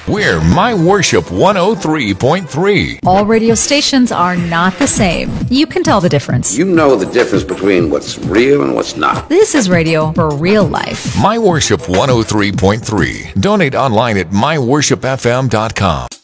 We're My Worship 103.3. All radio stations are not the same. You can tell the difference. You know the difference between what's real and what's not. This is radio for real life. My Worship 103.3. Donate online at myworshipfm.com.